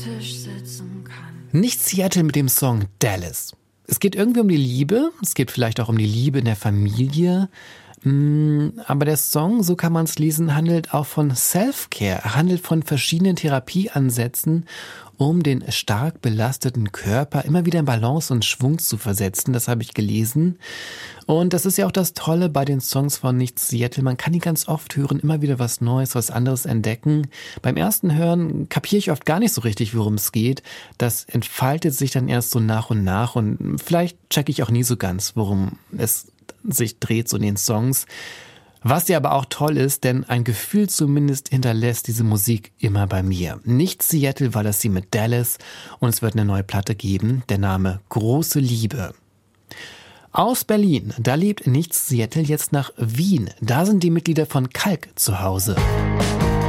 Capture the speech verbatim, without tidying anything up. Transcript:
Tisch sitzen kann. Nicht Seattle mit dem Song Dallas. Es geht irgendwie um die Liebe, es geht vielleicht auch um die Liebe in der Familie. Aber der Song, so kann man es lesen, handelt auch von Self-Care. Er handelt von verschiedenen Therapieansätzen, um den stark belasteten Körper immer wieder in Balance und Schwung zu versetzen. Das habe ich gelesen. Und das ist ja auch das Tolle bei den Songs von Nicht Seattle. Man kann die ganz oft hören, immer wieder was Neues, was anderes entdecken. Beim ersten Hören kapiere ich oft gar nicht so richtig, worum es geht. Das entfaltet sich dann erst so nach und nach. Und vielleicht checke ich auch nie so ganz, worum es sich dreht so in den Songs. Was ja aber auch toll ist, denn ein Gefühl zumindest hinterlässt diese Musik immer bei mir. Nicht Seattle war das sie mit Dallas und es wird eine neue Platte geben, der Name Große Liebe. Aus Berlin, da lebt Nicht Seattle jetzt nach Wien. Da sind die Mitglieder von Kalk zu Hause.